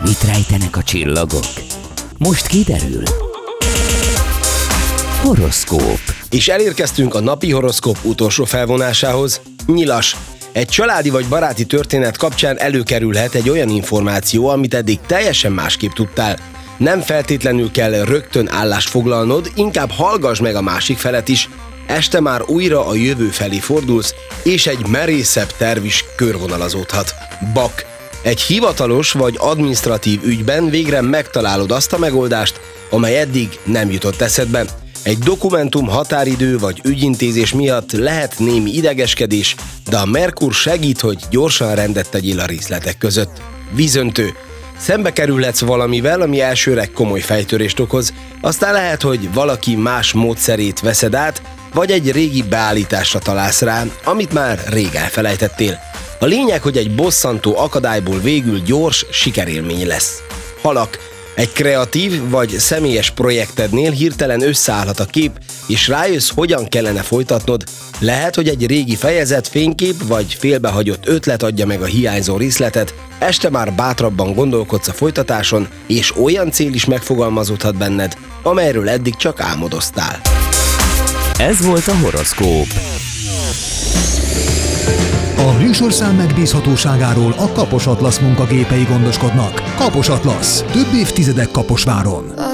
Mit rejtenek a csillagok? Most kiderül. Horoszkóp. És elérkeztünk a napi horoszkóp utolsó felvonásához. Nyilas. Egy családi vagy baráti történet kapcsán előkerülhet egy olyan információ, amit eddig teljesen másképp tudtál. Nem feltétlenül kell rögtön állást foglalnod, inkább hallgass meg a másik felet is. Este már újra a jövő felé fordulsz, és egy merészebb terv is körvonalazódhat. Bak. Egy hivatalos vagy adminisztratív ügyben végre megtalálod azt a megoldást, amely eddig nem jutott eszedbe. Egy dokumentum, határidő vagy ügyintézés miatt lehet némi idegeskedés, de a Merkur segít, hogy gyorsan rendet tegyél a részletek között. Vízöntő. Szembe kerülhetsz valamivel, ami elsőre komoly fejtörést okoz, aztán lehet, hogy valaki más módszerét veszed át, vagy egy régi beállításra találsz rá, amit már rég elfelejtettél. A lényeg, hogy egy bosszantó akadályból végül gyors sikerélmény lesz. Halak. Egy kreatív vagy személyes projektednél hirtelen összeállhat a kép, és rájössz, hogyan kellene folytatnod. Lehet, hogy egy régi fejezet, fénykép vagy félbehagyott ötlet adja meg a hiányzó részletet, este már bátrabban gondolkodsz a folytatáson, és olyan cél is megfogalmazódhat benned, amelyről eddig csak álmodoztál. Ez volt a horoszkóp. A műsorszám megbízhatóságáról a Kapos Atlasz munkagépei gondoskodnak. Kapos Atlasz. Több évtizedek Kaposváron.